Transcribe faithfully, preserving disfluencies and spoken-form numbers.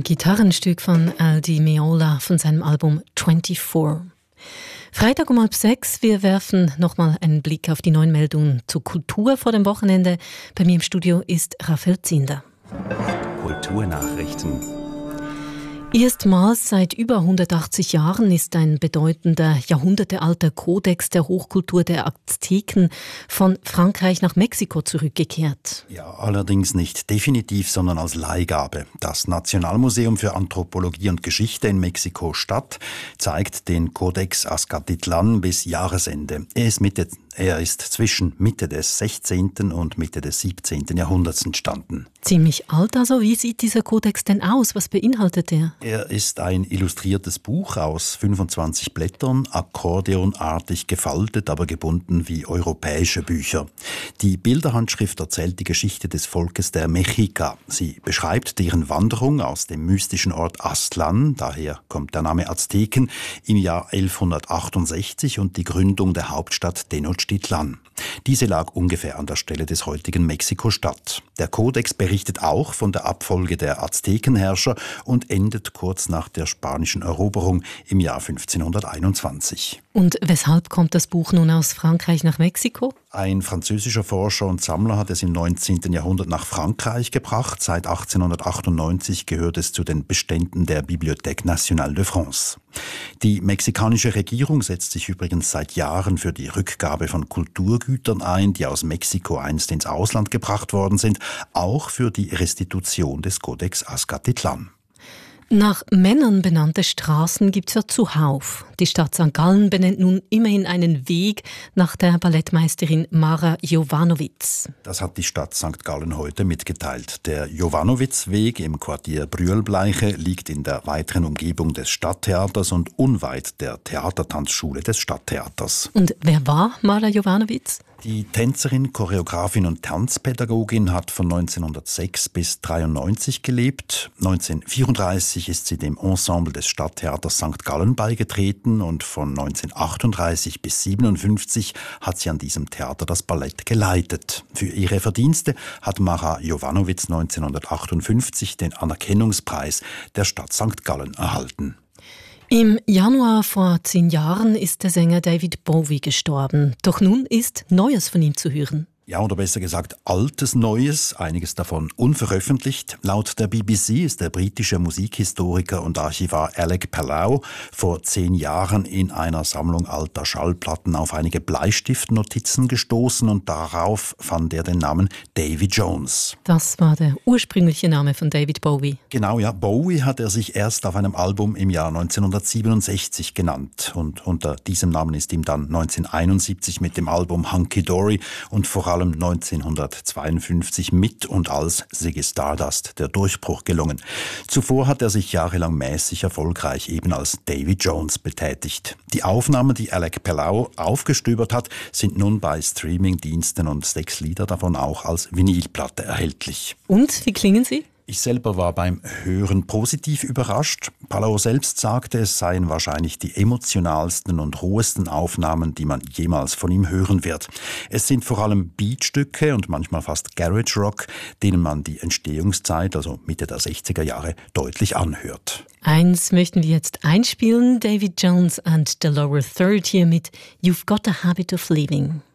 Gitarrenstück von Al Di Meola von seinem Album vierundzwanzig. Freitag um halb sechs. Wir werfen nochmal einen Blick auf die neuen Meldungen zur Kultur vor dem Wochenende. Bei mir im Studio ist Raphael Zinder. Kulturnachrichten. Erstmals seit über hundertachtzig Jahren ist ein bedeutender, jahrhundertealter Kodex der Hochkultur der Azteken von Frankreich nach Mexiko zurückgekehrt. Ja, allerdings nicht definitiv, sondern als Leihgabe. Das Nationalmuseum für Anthropologie und Geschichte in Mexiko-Stadt zeigt den Codex Azcatitlan bis Jahresende. Er ist, Mitte, er ist zwischen Mitte des sechzehnten und Mitte des siebzehnten Jahrhunderts entstanden. Ziemlich alt also. Wie sieht dieser Kodex denn aus? Was beinhaltet er? Er ist ein illustriertes Buch aus fünfundzwanzig Blättern, akkordeonartig gefaltet, aber gebunden wie europäische Bücher. Die Bilderhandschrift erzählt die Geschichte des Volkes der Mexica. Sie beschreibt deren Wanderung aus dem mystischen Ort Aztlan, daher kommt der Name Azteken, im Jahr elfhundertachtundsechzig und die Gründung der Hauptstadt Tenochtitlan. Diese lag ungefähr an der Stelle des heutigen Mexiko-Stadt. Der Kodex berichtet auch von der Abfolge der Aztekenherrscher und endet kurz nach der spanischen Eroberung im Jahr fünfzehnhunderteinundzwanzig. Und weshalb kommt das Buch nun aus Frankreich nach Mexiko? Ein französischer Forscher und Sammler hat es im neunzehnten Jahrhundert nach Frankreich gebracht. Seit achtzehnhundertachtundneunzig gehört es zu den Beständen der Bibliothèque Nationale de France. Die mexikanische Regierung setzt sich übrigens seit Jahren für die Rückgabe von Kulturgütern ein, die aus Mexiko einst ins Ausland gebracht worden sind, auch für die Restitution des Codex Azcatitlan. Nach Männern benannte Straßen gibt es ja zuhauf. Die Stadt Sankt Gallen benennt nun immerhin einen Weg nach der Ballettmeisterin Mara Jovanovic. Das hat die Stadt Sankt Gallen heute mitgeteilt. Der Jovanovic-Weg im Quartier Brühlbleiche liegt in der weiteren Umgebung des Stadttheaters und unweit der Theatertanzschule des Stadttheaters. Und wer war Mara Jovanovic? Die Tänzerin, Choreografin und Tanzpädagogin hat von neunzehnhundertsechs bis neunzehnhundertdreiundneunzig gelebt. neunzehnhundertvierunddreißig ist sie dem Ensemble des Stadttheaters Sankt Gallen beigetreten und von neunzehnhundertachtunddreißig bis siebenundfünfzig hat sie an diesem Theater das Ballett geleitet. Für ihre Verdienste hat Mara Jovanovic neunzehnhundertachtundfünfzig den Anerkennungspreis der Stadt Sankt Gallen erhalten. Im Januar vor zehn Jahren ist der Sänger David Bowie gestorben. Doch nun ist Neues von ihm zu hören. Ja, oder besser gesagt altes Neues, einiges davon unveröffentlicht. Laut der B B C ist der britische Musikhistoriker und Archivar Alec Palao vor zehn Jahren in einer Sammlung alter Schallplatten auf einige Bleistiftnotizen gestoßen und darauf fand er den Namen Davy Jones. Das war der ursprüngliche Name von David Bowie. Genau, ja. Bowie hat er sich erst auf einem Album im Jahr neunzehnhundertsiebenundsechzig genannt und unter diesem Namen ist ihm dann neunzehnhunderteinundsiebzig mit dem Album Hunky Dory und vor allem neunzehnhundertzweiundfünfzig mit und als Ziggy Stardust der Durchbruch gelungen. Zuvor hat er sich jahrelang mäßig erfolgreich eben als Davy Jones betätigt. Die Aufnahmen, die Alec Palao aufgestöbert hat, sind nun bei Streamingdiensten und sechs Lieder davon auch als Vinylplatte erhältlich. Und, wie klingen sie? Ich selber war beim Hören positiv überrascht. Palao selbst sagte, es seien wahrscheinlich die emotionalsten und rohesten Aufnahmen, die man jemals von ihm hören wird. Es sind vor allem Beatstücke und manchmal fast Garage Rock, denen man die Entstehungszeit, also Mitte der sechziger Jahre, deutlich anhört. Eins möchten wir jetzt einspielen, David Jones and the Lower Third hier mit You've Got a Habit of Leaving.